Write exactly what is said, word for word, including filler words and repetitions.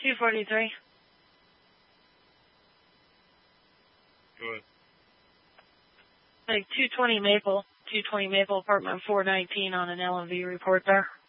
two forty-three. Go ahead. Like two twenty Maple, two twenty Maple, apartment four nineteen on an L M V report there.